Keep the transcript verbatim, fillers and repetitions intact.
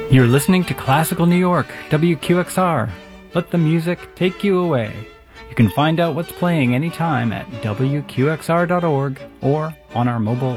You're listening to Classical New York, W Q X R. Let the music take you away. You can find out what's playing anytime at W Q X R dot org or on our mobile